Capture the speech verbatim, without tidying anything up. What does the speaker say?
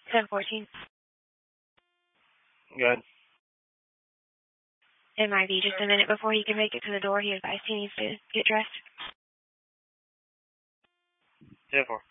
seven fourteen. Good. It might be just a minute before he can make it to the door. He advised he needs to get dressed. ten four.